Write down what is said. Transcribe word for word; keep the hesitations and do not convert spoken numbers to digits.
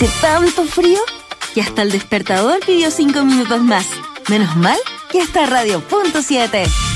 Hace tanto frío que hasta el despertador pidió cinco minutos más. Menos mal que está Radio Punto siete.